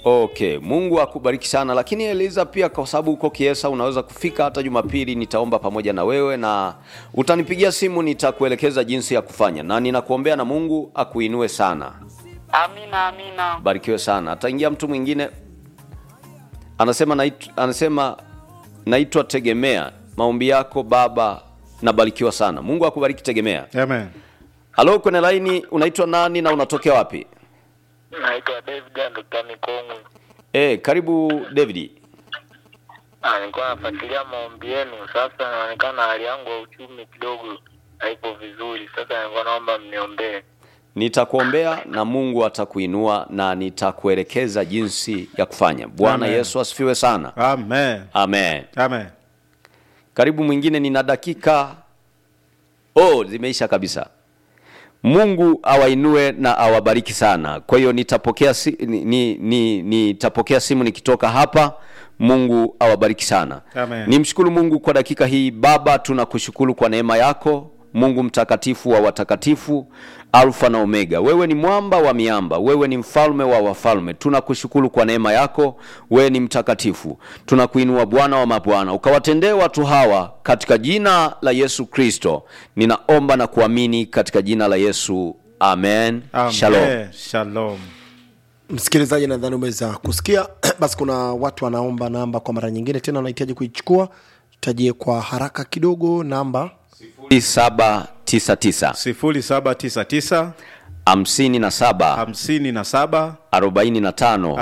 Okay, Mungu akubariki sana. Lakini Eliza pia, kwa sababu uko Kiesa, unaweza kufika hata Jumapili, nitaomba pamoja na wewe na utanipigia simu, nitakuelekeza jinsi ya kufanya. Na ninakuombea na Mungu akuinue sana. Amina, amina. Barikiwe sana. Ataingia mtu mwingine. Anasema naitwa Tegemea. Maombi yako baba, nabarikiwa sana. Mungu akubariki Tegemea. Amen. Halo, kwenye line, unaitwa nani na unatokea wapi? Naitwa David Andokani Kongo. Karibu David. Nilikuwa nafuatilia maombi yenu. Sasa inaonekana hali yangu ya uchumi kidogo haipo vizuri. Sasa nilikuwa naomba mniombee. Nitakuombea na Mungu atakuinua na nitakuelekeza jinsi ya kufanya. Bwana Yesu asifiwe sana. Amen. Amen. Amen. Karibu mwingine, nina dakika. Zimeisha kabisa. Mungu awainue na awabariki sana. Kwa hiyo nitapokea simu nikitoka hapa. Mungu awabariki sana. Amen. Nimshukuru Mungu kwa dakika hii. Baba, tunakushukuru kwa neema yako. Mungu mtakatifu wa watakatifu, Alfa na Omega. Wewe ni mwamba wa miamba, wewe ni mfalme wa wafalme. Tunakushukuru kwa neema yako, wewe ni mtakatifu. Tunakuinua Bwana wa mabwana. Ukawatendee watu hawa katika jina la Yesu Kristo. Ninaomba na kuamini katika jina la Yesu. Amen. Amen. Shalom. Shalom. Msikilizaji, nadhani umeweza kusikia. Basi kuna watu wanaomba namba kwa mara nyingine tena, wanahitaji kuichukua. Tutajie kwa haraka kidogo namba 0799 0799 57 45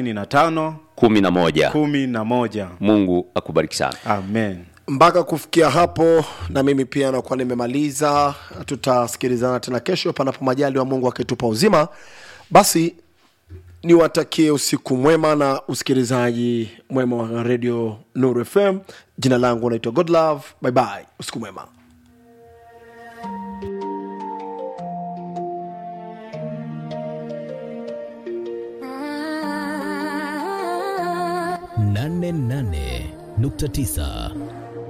11. Mungu akubariki sana. Amen. Mpaka kufikia hapo na mimi pia nakuwa nimemaliza. Tutasikilizana tena kesho panapo majaliwa Mungu akitupa uzima. Basi niwatakie usiku mwema na usikilizaji mwema wa Radio Nuru FM. Jina langu naitwa Godlove. Bye bye. Usiku mwema. Nane 9